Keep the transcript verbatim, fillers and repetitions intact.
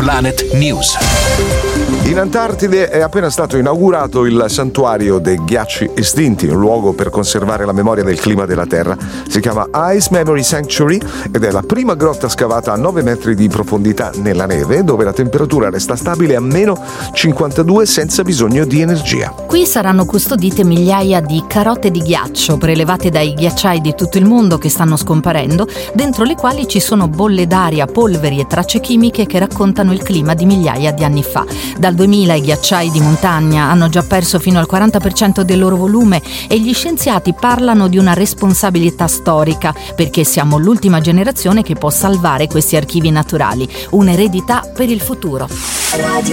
Planet News. In Antartide è appena stato inaugurato il santuario dei ghiacci estinti, un luogo per conservare la memoria del clima della Terra. Si chiama Ice Memory Sanctuary ed è la prima grotta scavata a nove metri di profondità nella neve, dove la temperatura resta stabile a meno cinquantadue senza bisogno di energia. Qui saranno custodite migliaia di carote di ghiaccio prelevate dai ghiacciai di tutto il mondo che stanno scomparendo, dentro le quali ci sono bolle d'aria, polveri e tracce chimiche che raccontano il clima di migliaia di anni fa. Dal duemila i ghiacciai di montagna hanno già perso fino al quaranta per cento del loro volume e gli scienziati parlano di una responsabilità storica, perché siamo l'ultima generazione che può salvare questi archivi naturali, un'eredità per il futuro.